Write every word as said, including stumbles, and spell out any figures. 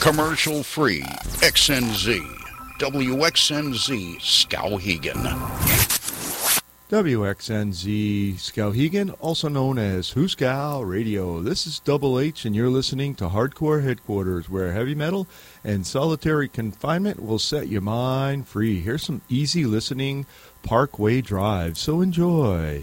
Commercial-free X N Z. W X N Z Skowhegan. W X N Z Skowhegan, also known as Huskow Radio. This is Double H, and you're listening to Hardcore Headquarters, where heavy metal and solitary confinement will set your mind free. Here's some easy listening Parkway Drive, so enjoy.